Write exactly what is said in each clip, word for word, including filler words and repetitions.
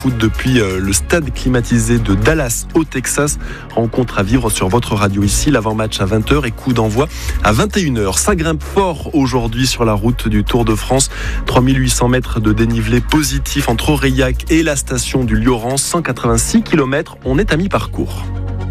Foot depuis le stade climatisé de Dallas au Texas. Rencontre à vivre sur votre radio ici. L'avant-match à vingt heures et coup d'envoi à vingt et une heures. Ça grimpe fort aujourd'hui sur la route du Tour de France. trois mille huit cents mètres de dénivelé positif entre Aurillac et la station du Lioran. cent quatre-vingt-six kilomètres. On est à mi-parcours.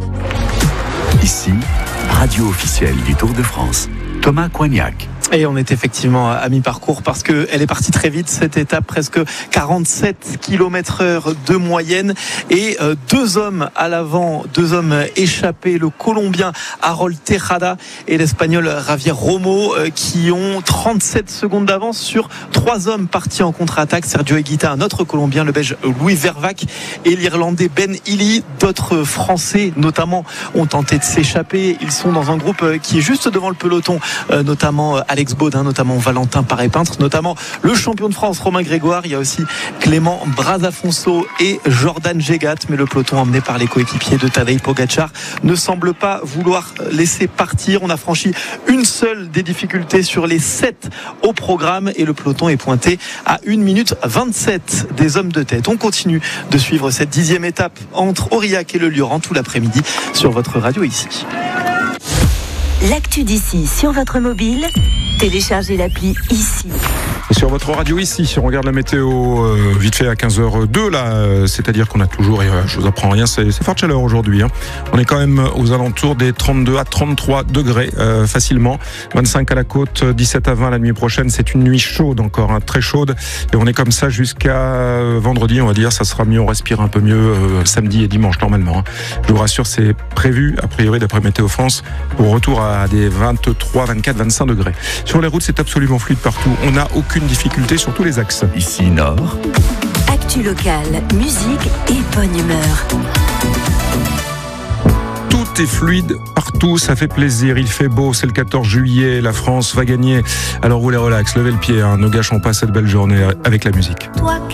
Ici, radio officielle du Tour de France. Thomas Coignac. Et on est effectivement à mi-parcours parce qu'elle est partie très vite, cette étape, presque quarante-sept kilomètres heure de moyenne. Et euh, deux hommes à l'avant, deux hommes échappés, le Colombien Harold Tejada et l'Espagnol Javier Romo, euh, qui ont trente-sept secondes d'avance sur trois hommes partis en contre-attaque. Sergio Higuita, un autre Colombien, le Belge Louis Vervac et l'Irlandais Ben Illy. D'autres Français, notamment, ont tenté de s'échapper. Ils sont dans un groupe qui est juste devant le peloton, euh, notamment Alex Baudin, notamment Valentin Paré-Peintre, notamment le champion de France Romain Grégoire. Il y a aussi Clément Brazafonso et Jordan Gégat, mais le peloton emmené par les coéquipiers de Tadej Pogačar ne semble pas vouloir laisser partir. On a franchi une seule des difficultés sur les sept au programme et le peloton est pointé à une minute vingt-sept des hommes de tête. On continue de suivre cette dixième étape entre Aurillac et le Lioran tout l'après-midi sur votre radio ici. L'actu d'ici sur votre mobile, téléchargez l'appli ici. Et sur votre radio ici, si on regarde la météo euh, vite fait à quinze heures deux, là, euh, c'est-à-dire qu'on a toujours, et euh, je vous apprends rien, c'est, c'est forte chaleur aujourd'hui. Hein. On est quand même aux alentours des trente-deux à trente-trois degrés euh, facilement. vingt-cinq à la côte, dix-sept à vingt la nuit prochaine. C'est une nuit chaude encore, hein, très chaude. Et on est comme ça jusqu'à euh, vendredi, on va dire. Ça sera mieux, on respire un peu mieux euh, samedi et dimanche normalement. Hein. Je vous rassure, c'est prévu, a priori, d'après Météo France, pour retour à des vingt-trois, vingt-quatre, vingt-cinq degrés. Sur les routes, c'est absolument fluide partout. On n'a aucune difficulté sur tous les axes. Ici, Nord. Actu locale, musique et bonne humeur. Tout est fluide partout, ça fait plaisir, il fait beau, c'est le quatorze juillet, la France va gagner. Alors roulez relax, levez le pied, hein, ne gâchons pas cette belle journée avec la musique. Toi